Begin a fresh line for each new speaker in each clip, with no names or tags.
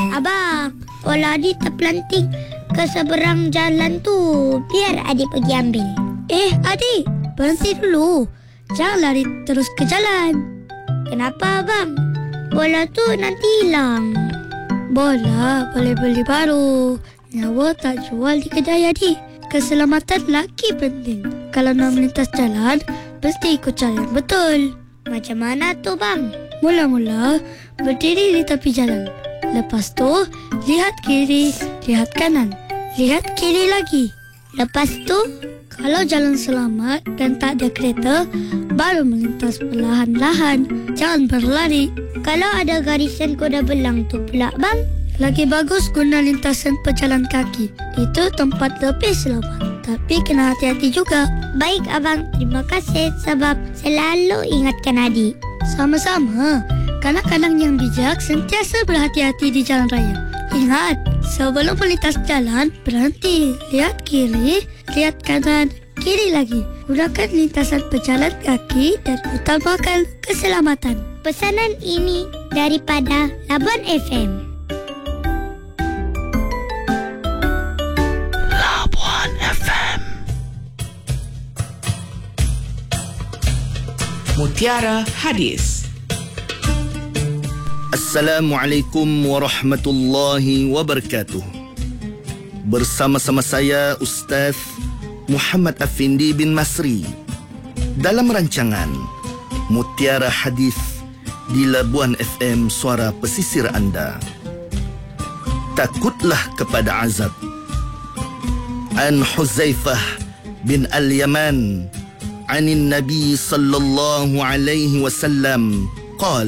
Abang, kalau adik terpelanting ke seberang jalan tu, biar adik pergi ambil.
Adik, berhenti dulu. Jangan lari terus ke jalan.
Kenapa abang? Bola tu nanti hilang.
Bola boleh beli baru. Nyawa tak jual di kedai adik. Keselamatan lagi penting. Kalau nak melintas jalan, mesti ikut cara yang betul.
Macam mana tu bang?
Mula-mula, berdiri di tepi jalan. Lepas tu, lihat kiri, lihat kanan. Lihat kiri lagi.
Lepas tu,
kalau jalan selamat dan tak ada kereta, baru melintas perlahan-lahan. Jangan berlari.
Kalau ada garisan kuda belang tu pula bang?
Lagi bagus guna lintasan pejalan kaki. Itu tempat lebih selamat. Tapi kena hati-hati juga.
Baik abang, terima kasih sebab selalu ingatkan adik.
Sama-sama. Kanak-kanak yang bijak sentiasa berhati-hati di jalan raya. Ingat, sebelum melintas jalan, berhenti. Lihat kiri, lihat kanan, kiri lagi. Gunakan lintasan pejalan kaki dan utamakan keselamatan.
Pesanan ini daripada Labuan FM.
Labuan FM. Mutiara Hadis.
Assalamualaikum warahmatullahi wabarakatuh. Bersama-sama saya Ustaz Muhammad Afindi bin Masri dalam rancangan Mutiara Hadis di Labuan FM, suara pesisir anda. Takutlah kepada azab. An Huzaifah bin Al-Yaman anin Nabi sallallahu alaihi wasallam qal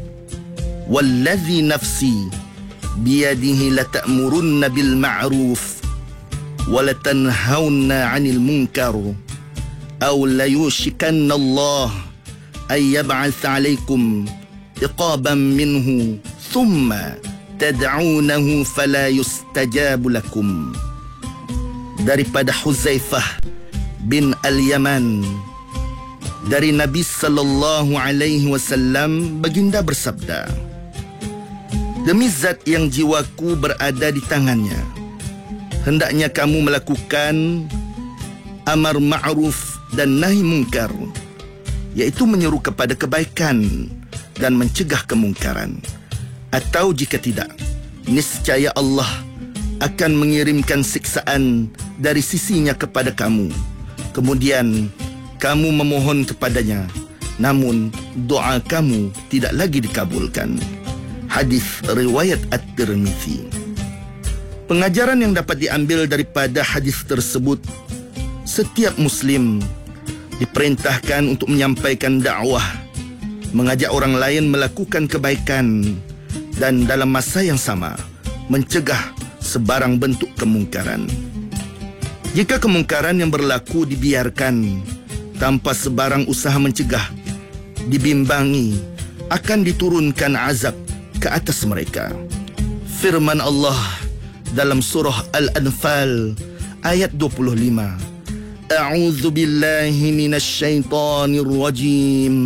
والذي نفسي بيده لتأمرن بالمعروف ولتنهون عن المنكر أو ليوشكن الله أن يبعث عليكم عقابا منه ثم تدعونه فلا يستجاب لكم. Daripada Huzaifah bin Al-Yaman, dari Nabi sallallahu alaihi wasallam, baginda bersabda, demi zat yang jiwaku berada di tangannya, hendaknya kamu melakukan amar ma'ruf dan nahi mungkar, iaitu menyeru kepada kebaikan dan mencegah kemungkaran. Atau jika tidak, niscaya Allah akan mengirimkan siksaan dari sisinya kepada kamu. Kemudian kamu memohon kepadanya, namun doa kamu tidak lagi dikabulkan. Hadis riwayat At-Tirmizi. Pengajaran yang dapat diambil daripada hadis tersebut, setiap Muslim diperintahkan untuk menyampaikan dakwah, mengajak orang lain melakukan kebaikan, dan dalam masa yang sama mencegah sebarang bentuk kemungkaran. Jika kemungkaran yang berlaku dibiarkan tanpa sebarang usaha mencegah, dibimbangi, akan diturunkan azab ke atas mereka. Firman Allah dalam surah Al-Anfal ayat 25. A'udzu billahi minasyaitonir rajim.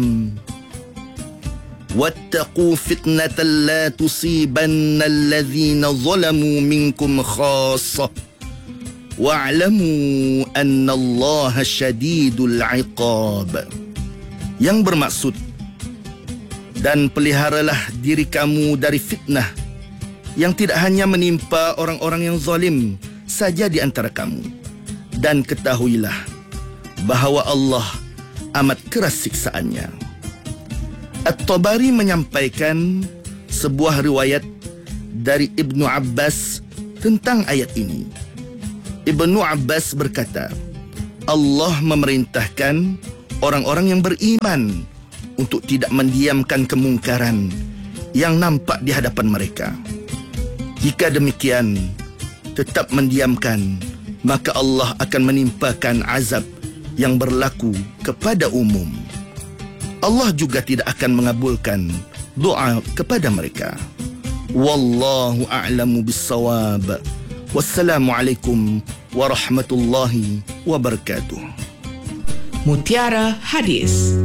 Wattaqu fitnatan la tusibanna alladhina zalamu minkum khassah. Wa'lamu anna Allaha syadidul 'iqab. Yang bermaksud, dan peliharalah diri kamu dari fitnah yang tidak hanya menimpa orang-orang yang zalim saja di antara kamu, dan ketahuilah bahawa Allah amat keras siksaannya. At-Tabari menyampaikan sebuah riwayat dari Ibnu Abbas tentang ayat ini. Ibnu Abbas berkata, Allah memerintahkan orang-orang yang beriman untuk tidak mendiamkan kemungkaran yang nampak di hadapan mereka. Jika demikian, tetap mendiamkan, maka Allah akan menimpakan azab yang berlaku kepada umum. Allah juga tidak akan mengabulkan doa kepada mereka. Wallahu a'lamu bis-shawab. Wassalamualaikum warahmatullahi wabarakatuh.
Mutiara Hadis.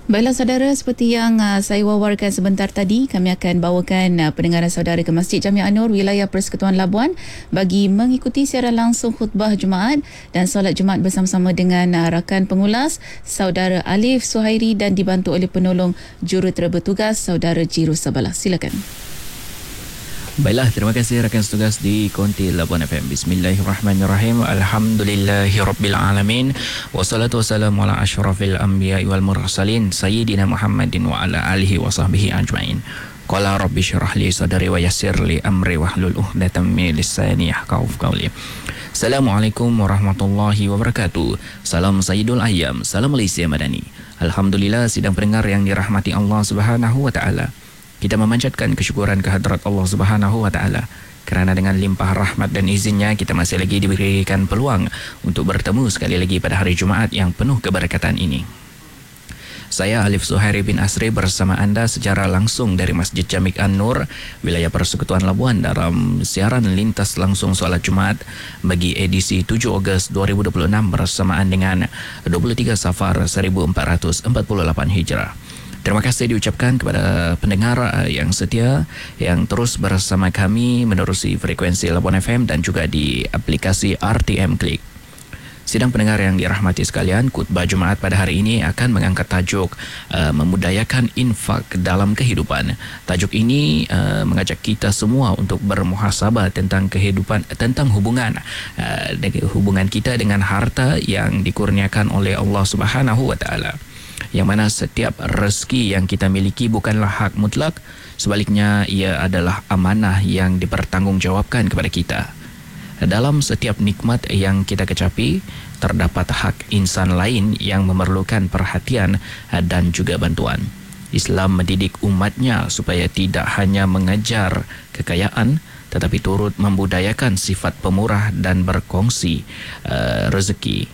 Baiklah saudara, seperti yang saya wawarkan sebentar tadi, kami akan bawakan pendengaran saudara ke Masjid Jami' An-Nur, wilayah Persekutuan Labuan bagi mengikuti siaran langsung khutbah Jumaat dan solat Jumaat bersama-sama dengan rakan pengulas saudara Alif Suhairi dan dibantu oleh penolong jurutera bertugas saudara Jiru Sabalah. Silakan.
Baiklah, terima kasih rakan setugas di Konti Labuan FM. Bismillahirrahmanirrahim. Alhamdulillahirrabbilalamin. Wassalatu wassalamu ala asyrafil anbiya'i wal mursalin Sayyidina Muhammadin wa ala alihi wa sahbihi ajma'in. Qala rabbi syrah li sadri wa yassir li amri wahlul 'uqdatam min lisani yafqahu qawli. Assalamualaikum warahmatullahi wabarakatuh. Salam Sayyidul Ayyam. Salam Malaysia Madani. Alhamdulillah, sidang pendengar yang dirahmati Allah Subhanahu wa taala. Kita memanjatkan kesyukuran kehadrat Allah Subhanahu wa taala kerana dengan limpah rahmat dan izinnya kita masih lagi diberikan peluang untuk bertemu sekali lagi pada hari Jumaat yang penuh keberkatan ini. Saya Alif Suhairi bin Asri bersama anda secara langsung dari Masjid Jami' An-Nur, wilayah Persekutuan Labuan dalam siaran lintas langsung solat Jumaat bagi edisi 7 Ogos 2026 bersamaan dengan 23 Safar 1448 Hijrah. Terima kasih diucapkan kepada pendengar yang setia yang terus bersama kami menerusi frekuensi Labuan FM dan juga di aplikasi RTM Klik. Sidang pendengar yang dirahmati sekalian, khutbah Jumaat pada hari ini akan mengangkat tajuk memudayakan infak dalam kehidupan. Tajuk ini mengajak kita semua untuk bermuhasabah tentang kehidupan, tentang hubungan kita dengan harta yang dikurniakan oleh Allah Subhanahu wa taala. Yang mana setiap rezeki yang kita miliki bukanlah hak mutlak, sebaliknya ia adalah amanah yang dipertanggungjawabkan kepada kita. Dalam setiap nikmat yang kita kecapi, terdapat hak insan lain yang memerlukan perhatian dan juga bantuan. Islam mendidik umatnya supaya tidak hanya mengejar kekayaan, tetapi turut membudayakan sifat pemurah dan berkongsi rezeki.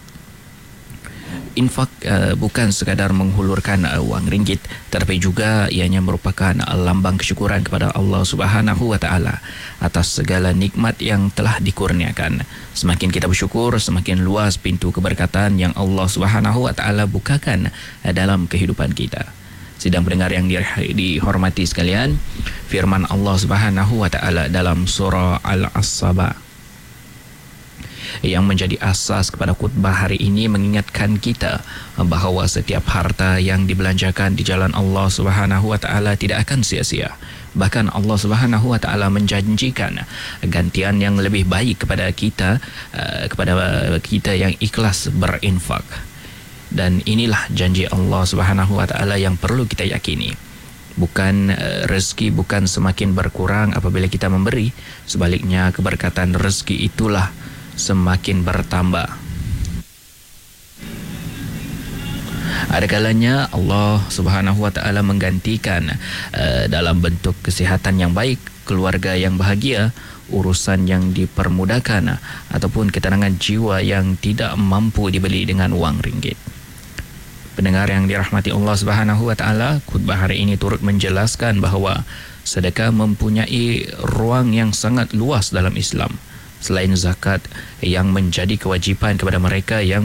Infak bukan sekadar menghulurkan wang ringgit, tetapi juga ianya merupakan lambang kesyukuran kepada Allah Subhanahu wa taala atas segala nikmat yang telah dikurniakan. Semakin kita bersyukur, semakin luas pintu keberkatan yang Allah Subhanahu wa taala bukakan dalam kehidupan kita. Sidang pendengar yang dihormati sekalian, firman Allah Subhanahu wa taala dalam surah Al-As-Saba yang menjadi asas kepada khutbah hari ini mengingatkan kita bahawa setiap harta yang dibelanjakan di jalan Allah Subhanahu wa taala tidak akan sia-sia. Bahkan Allah Subhanahu wa taala menjanjikan gantian yang lebih baik kepada kita yang ikhlas berinfak. Dan inilah janji Allah Subhanahu wa taala yang perlu kita yakini. Bukan rezeki bukan semakin berkurang apabila kita memberi, sebaliknya keberkatan rezeki itulah semakin bertambah. Ada kalanya Allah Subhanahu wa taala menggantikan dalam bentuk kesihatan yang baik, keluarga yang bahagia, urusan yang dipermudahkan ataupun ketenangan jiwa yang tidak mampu dibeli dengan wang ringgit. Pendengar yang dirahmati Allah Subhanahu wa taala, khutbah hari ini turut menjelaskan bahawa sedekah mempunyai ruang yang sangat luas dalam Islam. Selain zakat yang menjadi kewajipan kepada mereka yang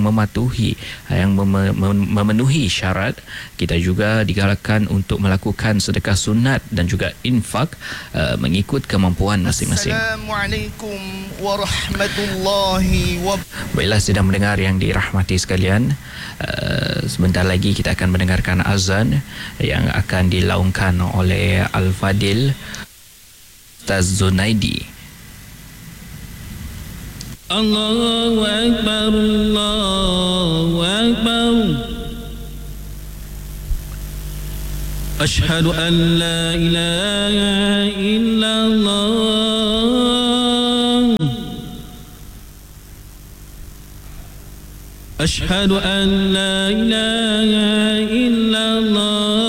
memenuhi syarat, kita juga digalakkan untuk melakukan sedekah sunat dan juga infak mengikut kemampuan masing-masing.
Assalamualaikum warahmatullahi wabarakatuh.
Baiklah, sedang mendengar yang dirahmati sekalian, sebentar lagi kita akan mendengarkan azan yang akan dilaungkan oleh Al-Fadil Ustaz Zunaidi.
Allahu Akbar, Allahu Akbar. Ashhadu an la ilaha illallah. Ashhadu an la ilaha illallah.